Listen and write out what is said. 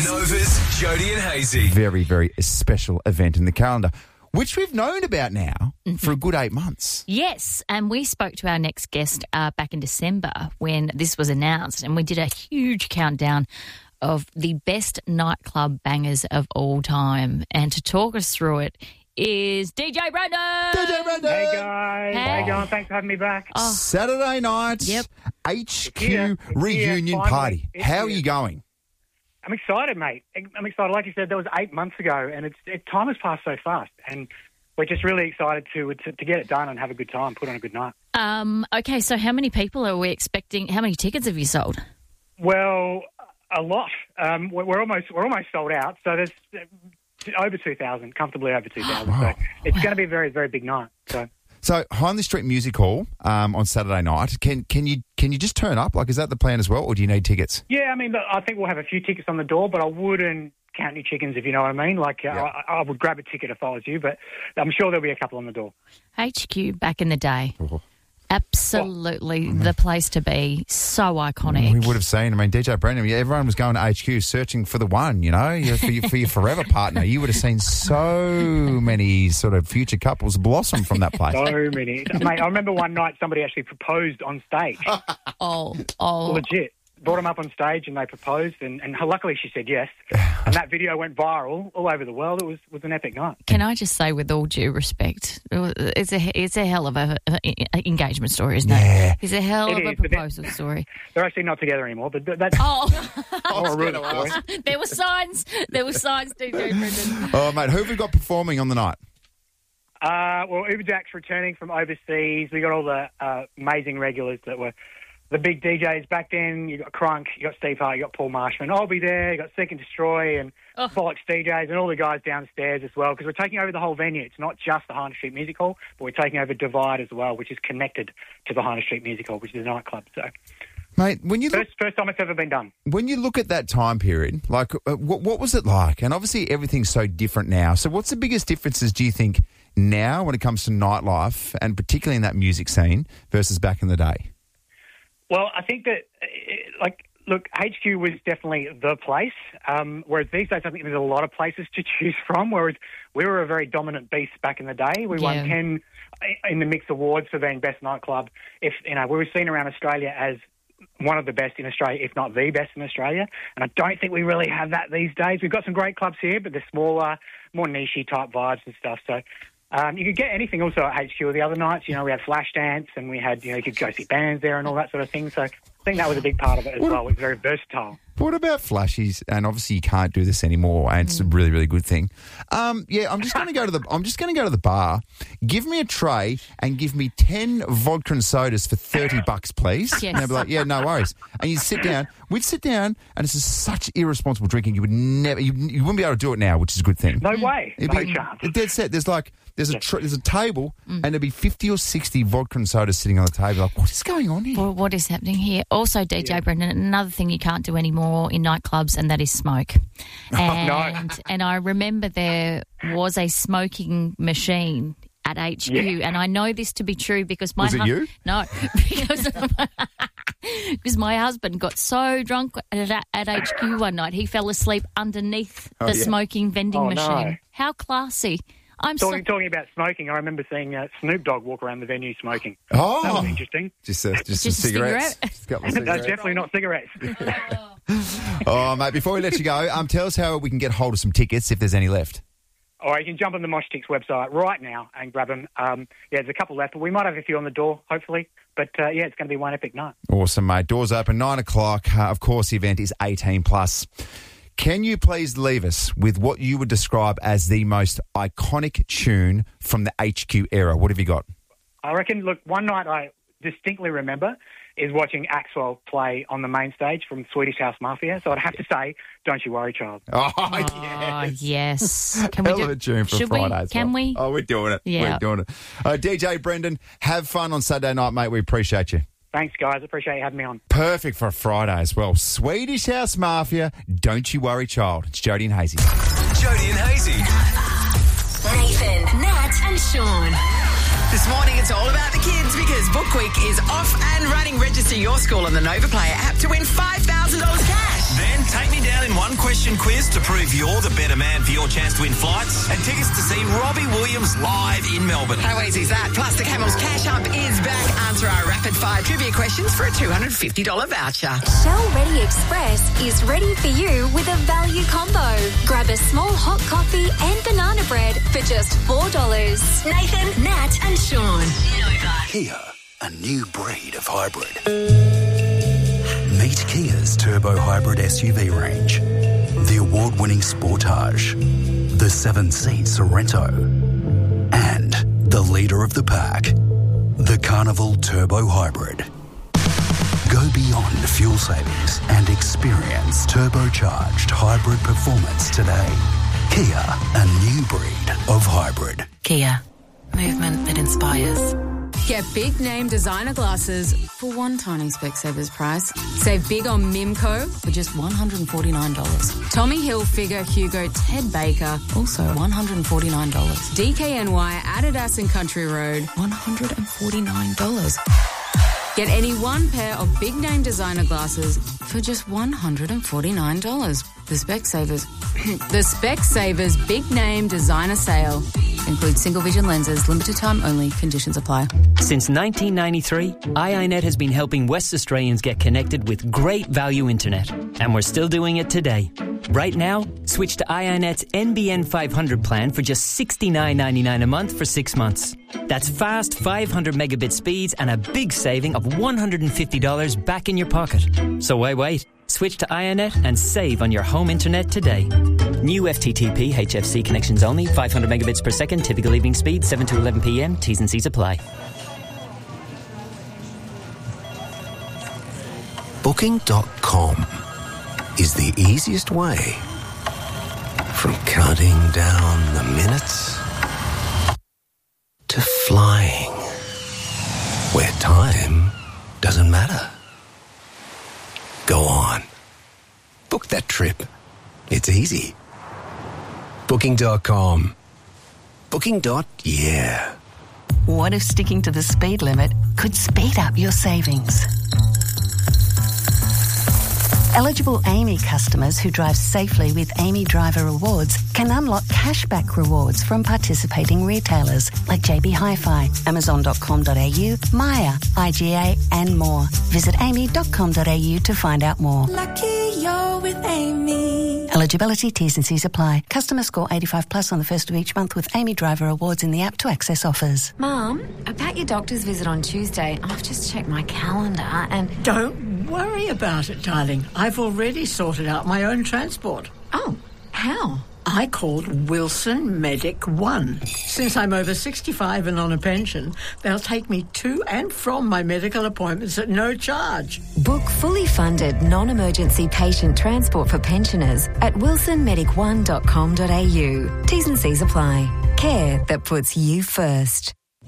Nova's Jody and Hazy. Very, very special event in the calendar, which we've known about now for a good 8 months. Yes, and we spoke to our next guest back in December when this was announced, and we did a huge countdown of the best nightclub bangers of all time. And to talk us through it is DJ Brandon. DJ Brandon! Hey guys, how you going? Thanks for having me back. Saturday night, Yep. HQ Yeah, reunion finally. party. It's How are here. you going? I'm excited, mate. I'm excited. Like you said, that was 8 months ago, and time has passed so fast, and we're just really excited to get it done and have a good time, put on a good night. Okay, so how many people are we expecting? How many tickets have you sold? Well, a lot. We're almost sold out. So there's over 2,000, comfortably over 2,000. So it's going to be a very, very big night. So Hindley Street Music Hall on Saturday night. Can you just turn up? Like, is that the plan as well, or do you need tickets? Yeah, I mean, I think we'll have a few tickets on the door, but I wouldn't count any chickens, if you know what I mean. Like, I would grab a ticket if I was you, but I'm sure there'll be a couple on the door. HQ back in the day. Oh. Absolutely the place to be. So iconic. We would have seen. I mean, DJ Brendan, everyone was going to HQ searching for the one, for your forever partner. You would have seen so many sort of future couples blossom from that place. So many. Mate, I remember one night somebody actually proposed on stage. Oh. Legit. Brought them up on stage and they proposed, and luckily she said yes. And that video went viral all over the world. It was an epic night. Can I just say, with all due respect, it's a hell of a engagement story, isn't it? It's a hell of a proposal story. They're actually not together anymore, but that's Oh, a rude story. there were signs. DJ Brendan. Oh, mate, who have we got performing on the night? Well, Uberjack's returning from overseas. We got all the amazing regulars that were the big DJs back then. You got Crunk, you got Steve Hart, you got Paul Marshman. I'll be there. You got Seek and Destroy and Bollocks DJs and all the guys downstairs as well, because we're taking over the whole venue. It's not just the Hindley Street Music Hall, but we're taking over Divide as well, which is connected to the Hindley Street Music Hall, which is a nightclub. So, mate, when you first time it's ever been done. When you look at that time period, like what was it like? And obviously everything's so different now. So what's the biggest differences, do you think, now when it comes to nightlife, and particularly in that music scene, versus back in the day? Well, I think that, look, HQ was definitely the place, whereas these days I think there's a lot of places to choose from, whereas we were a very dominant beast back in the day. We won 10 in the Mix Awards for being best nightclub. We were seen around Australia as one of the best in Australia, if not the best in Australia, and I don't think we really have that these days. We've got some great clubs here, but they're smaller, more niche-y type vibes and stuff, so... you could get anything also at HQ the other nights. We had Flashdance and we had, you could go see bands there and all that sort of thing. So I think that was a big part of it as well. It was very versatile. What about flashies? And obviously you can't do this anymore, and it's a really, really good thing. I'm just going to go to the bar. Give me a tray and give me 10 vodka and sodas for $30, please. Yes. And they'd be like, yeah, no worries. And you sit down. We'd sit down, and it's just such irresponsible drinking. You would never, you wouldn't be able to do it now, which is a good thing. No way. No chance. Dead set. There's a table, and there'd be 50 or 60 vodka and sodas sitting on the table. Like, what is going on here? Well, what is happening here? Also, DJ Brendan, another thing you can't do anymore in nightclubs, and that is smoke. And I remember there was a smoking machine at HQ, and I know this to be true because my Was it you? No, because my husband got so drunk at HQ one night he fell asleep underneath the smoking vending machine. No. How classy! Talking about smoking, I remember seeing Snoop Dogg walk around the venue smoking. Oh, that was interesting. Just some cigarettes. Just a couple of That's cigarettes. definitely not cigarettes. Oh, mate, before we let you go, tell us how we can get hold of some tickets if there's any left. All right, you can jump on the Mosh Tix website right now and grab them. There's a couple left, but we might have a few on the door, hopefully. But, it's going to be one epic night. Awesome, mate. Doors open 9 o'clock. Of course, the event is 18+. Can you please leave us with what you would describe as the most iconic tune from the HQ era? What have you got? I reckon, look, one night I distinctly remember is watching Axwell play on the main stage from Swedish House Mafia. So I'd have to say, Don't You Worry, Child. Oh, yes. Can Hell of a tune for Friday. Can we? Oh, we're doing it. Yeah. We're doing it. DJ Brendan, have fun on Saturday night, mate. We appreciate you. Thanks, guys. Appreciate you having me on. Perfect for a Friday as well. Swedish House Mafia, Don't You Worry, Child. It's Jody and Hazy. Jody and Hazy. Nathan, Nat and Sean. This morning it's all about the kids because Book Week is off and running. Register your school on the Nova Player app to win $5,000 cash. Then take me down in one question quiz to prove you're the better man for your chance to win flights and tickets to see Robbie Williams live in Melbourne. How easy is that? Plus, the Camel's Cash Up is back. Answer our rapid-fire trivia questions for a $250 voucher. Shell Ready Express is ready for you with a value combo. Grab a small hot coffee and banana bread for just $4. Nathan, Nat and Sean. Nova. Kia, a new breed of hybrid. Meet Kia's turbo hybrid SUV range. The award-winning Sportage, the 7-seat Sorento, and the leader of the pack, the Carnival Turbo Hybrid. Go beyond fuel savings and experience turbocharged hybrid performance today. Kia, a new breed of hybrid. Kia, movement that inspires. Get big name designer glasses for one tiny Specsavers price. Save big on Mimco for just $149. Tommy Hilfiger, Hugo, Ted Baker, also $149. DKNY, Adidas and Country Road, $149. Get any one pair of big name designer glasses for just $149. The Specsavers Big Name Designer Sale includes single vision lenses, limited time only, conditions apply. Since 1993, iiNet has been helping West Australians get connected with great value internet, and we're still doing it today. Right now, switch to iiNet's NBN 500 plan for just $69.99 a month for 6 months. That's fast 500 megabit speeds and a big saving of $150 back in your pocket. So why wait? Switch to iiNet and save on your home internet today. New FTTP HFC connections only, 500 megabits per second, typical evening speed, 7 to 11 p.m. T's and C's apply. Booking.com is the easiest way from counting down the minutes to flying where time doesn't matter. Go on. Book that trip. It's easy. Booking.com. Booking.yeah. What if sticking to the speed limit could speed up your savings? Eligible Amy customers who drive safely with Amy Driver Rewards can unlock cashback rewards from participating retailers like JB Hi-Fi, Amazon.com.au, Maya, IGA and more. Visit amy.com.au to find out more. Lucky you're with Amy. Eligibility, T's and C's apply. Customer score 85 plus on the first of each month with Amy Driver Rewards in the app to access offers. Mum, about your doctor's visit on Tuesday, I've just checked my calendar and... Don't worry about it, darling. I've already sorted out my own transport. Oh, how? I called Wilson Medic One. Since I'm over 65 and on a pension, they'll take me to and from my medical appointments at no charge. Book fully funded non-emergency patient transport for pensioners at wilsonmedic1.com.au. T's and C's apply. Care that puts you first.